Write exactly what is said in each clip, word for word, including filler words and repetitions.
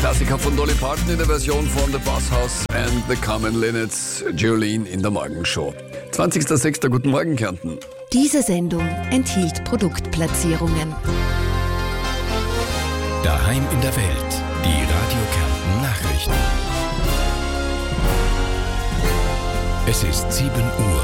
Klassiker von Dolly Parton in der Version von The Boss House and the Common Linnets, Jolene in der Morgenshow. zwanzigster sechster Guten Morgen, Kärnten. Diese Sendung enthielt Produktplatzierungen. Daheim in der Welt, die Radio Kärnten Nachrichten. Es ist sieben Uhr.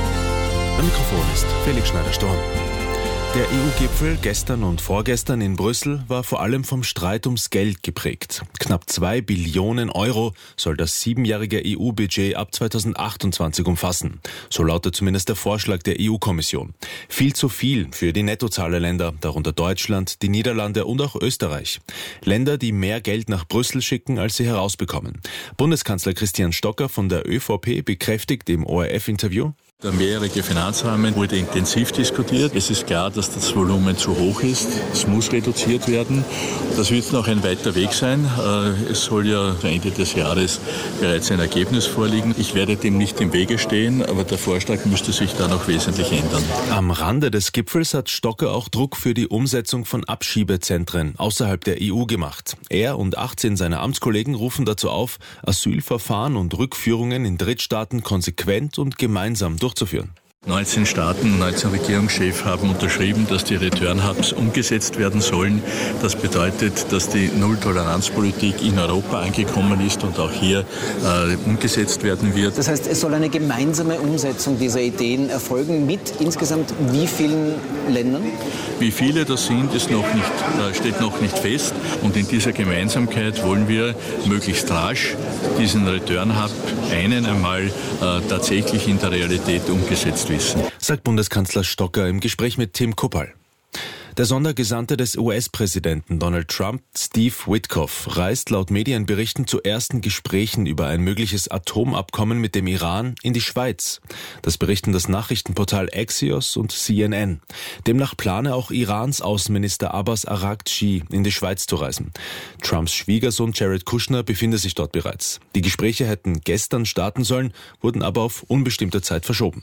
Am Mikrofon ist Felix Schneider-Storm. Der E U-Gipfel gestern und vorgestern in Brüssel war vor allem vom Streit ums Geld geprägt. Knapp zwei Billionen Euro soll das siebenjährige E U-Budget ab zweitausendachtundzwanzig umfassen. So lautet zumindest der Vorschlag der E U-Kommission. Viel zu viel für die Nettozahlerländer, darunter Deutschland, die Niederlande und auch Österreich. Länder, die mehr Geld nach Brüssel schicken, als sie herausbekommen. Bundeskanzler Christian Stocker von der ÖVP bekräftigt im O R F-Interview: Der mehrjährige Finanzrahmen wurde intensiv diskutiert. Es ist klar, dass das Volumen zu hoch ist. Es muss reduziert werden. Das wird noch ein weiter Weg sein. Es soll ja Ende des Jahres bereits ein Ergebnis vorliegen. Ich werde dem nicht im Wege stehen, aber der Vorschlag müsste sich da noch wesentlich ändern. Am Rande des Gipfels hat Stocker auch Druck für die Umsetzung von Abschiebezentren außerhalb der E U gemacht. Er und achtzehn seiner Amtskollegen rufen dazu auf, Asylverfahren und Rückführungen in Drittstaaten konsequent und gemeinsam durchzuführen. durchzuführen. neunzehn Staaten, neunzehn Regierungschefs haben unterschrieben, dass die Return-Hubs umgesetzt werden sollen. Das bedeutet, dass die Null-Toleranz-Politik in Europa angekommen ist und auch hier äh, umgesetzt werden wird. Das heißt, es soll eine gemeinsame Umsetzung dieser Ideen erfolgen mit insgesamt wie vielen Ländern? Wie viele das sind, ist noch nicht, äh, steht noch nicht fest. Und in dieser Gemeinsamkeit wollen wir möglichst rasch diesen Return-Hub einen einmal äh, tatsächlich in der Realität umgesetzt wissen. Sagt Bundeskanzler Stocker im Gespräch mit Tim Kuppal. Der Sondergesandte des U S-Präsidenten Donald Trump, Steve Witkoff, reist laut Medienberichten zu ersten Gesprächen über ein mögliches Atomabkommen mit dem Iran in die Schweiz. Das berichten das Nachrichtenportal Axios und C N N. Demnach plane auch Irans Außenminister Abbas Araghchi in die Schweiz zu reisen. Trumps Schwiegersohn Jared Kushner befindet sich dort bereits. Die Gespräche hätten gestern starten sollen, wurden aber auf unbestimmte Zeit verschoben.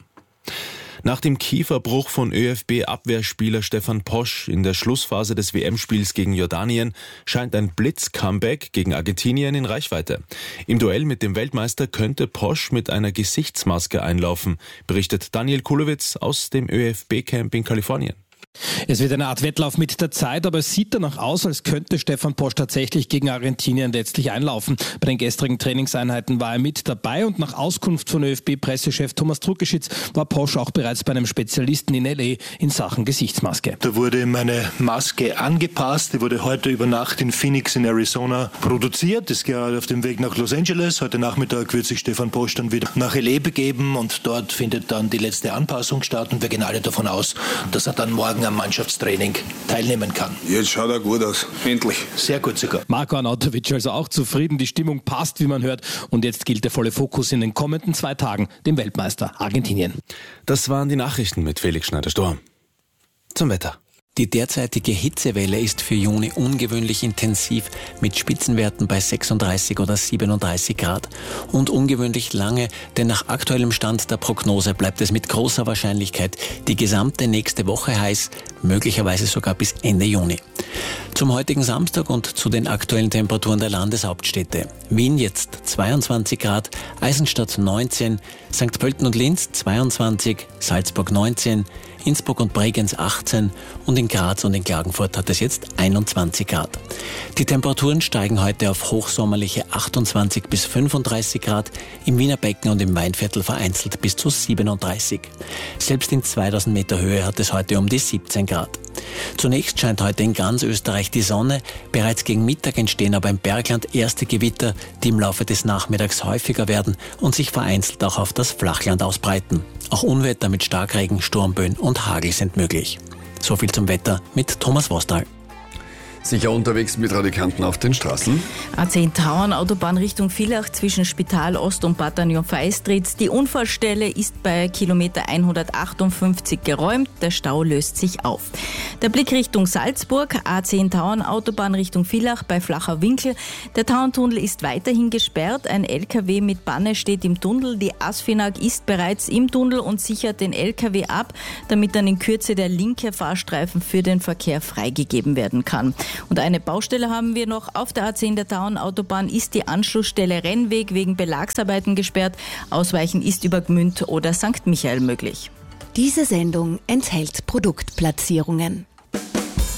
Nach dem Kieferbruch von ÖFB-Abwehrspieler Stefan Posch in der Schlussphase des W M-Spiels gegen Jordanien scheint ein Blitz-Comeback gegen Argentinien in Reichweite. Im Duell mit dem Weltmeister könnte Posch mit einer Gesichtsmaske einlaufen, berichtet Daniel Kulowitz aus dem ÖFB-Camp in Kalifornien. Es wird eine Art Wettlauf mit der Zeit, aber es sieht danach aus, als könnte Stefan Posch tatsächlich gegen Argentinien letztlich einlaufen. Bei den gestrigen Trainingseinheiten war er mit dabei und nach Auskunft von ÖFB-Pressechef Thomas Druckeschitz war Posch auch bereits bei einem Spezialisten in L A in Sachen Gesichtsmaske. Da wurde meine Maske angepasst, die wurde heute über Nacht in Phoenix in Arizona produziert. Es geht auf dem Weg nach Los Angeles. Heute Nachmittag wird sich Stefan Posch dann wieder nach L A begeben und dort findet dann die letzte Anpassung statt und wir gehen alle davon aus, dass er dann morgen am Mannschaftstraining teilnehmen kann. Jetzt schaut er gut aus. Endlich. Sehr gut sogar. Marko Arnautovic also auch zufrieden. Die Stimmung passt, wie man hört. Und jetzt gilt der volle Fokus in den kommenden zwei Tagen, dem Weltmeister Argentinien. Das waren die Nachrichten mit Felix Schneider-Storm. Zum Wetter. Die derzeitige Hitzewelle ist für Juni ungewöhnlich intensiv mit Spitzenwerten bei sechsunddreißig oder siebenunddreißig Grad und ungewöhnlich lange, denn nach aktuellem Stand der Prognose bleibt es mit großer Wahrscheinlichkeit die gesamte nächste Woche heiß, möglicherweise sogar bis Ende Juni. Zum heutigen Samstag und zu den aktuellen Temperaturen der Landeshauptstädte. Wien jetzt zweiundzwanzig Grad, Eisenstadt neunzehn, Sankt Pölten und Linz zweiundzwanzig, Salzburg neunzehn, Innsbruck und Bregenz achtzehn und in Graz und in Klagenfurt hat es jetzt einundzwanzig Grad. Die Temperaturen steigen heute auf hochsommerliche achtundzwanzig bis fünfunddreißig Grad, im Wiener Becken und im Weinviertel vereinzelt bis zu siebenunddreißig. Selbst in zweitausend Meter Höhe hat es heute um die siebzehn Grad. Zunächst scheint heute in ganz Österreich die Sonne, bereits gegen Mittag entstehen aber im Bergland erste Gewitter, die im Laufe des Nachmittags häufiger werden und sich vereinzelt auch auf das Flachland ausbreiten. Auch Unwetter mit Starkregen, Sturmböen und Hagel sind möglich. So viel zum Wetter mit Thomas Wostal. Sicher unterwegs mit Radio Kärnten auf den Straßen. A zehn Tauern, Autobahn Richtung Villach zwischen Spital Ost und Bataillon Feistritz. Die Unfallstelle ist bei Kilometer hundertachtundfünfzig geräumt. Der Stau löst sich auf. Der Blick Richtung Salzburg, A zehn Tauern, Autobahn Richtung Villach bei Flacher Winkel. Der Tauerntunnel ist weiterhin gesperrt. Ein L K W mit Banne steht im Tunnel. Die Asfinag ist bereits im Tunnel und sichert den L K W ab, damit dann in Kürze der linke Fahrstreifen für den Verkehr freigegeben werden kann. Und eine Baustelle haben wir noch. Auf der A zehn der Tauern-Autobahn ist die Anschlussstelle Rennweg wegen Belagsarbeiten gesperrt. Ausweichen ist über Gmünd oder Sankt Michael möglich. Diese Sendung enthält Produktplatzierungen.